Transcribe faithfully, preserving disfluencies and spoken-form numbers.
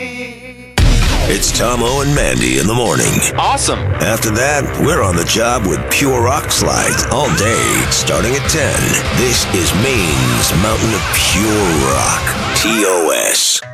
It's Tomo and Mandy in the morning. Awesome. After that, we're on the job with Pure Rock Slides all day, starting at ten. This is Maine's Mountain of Pure Rock. T O S.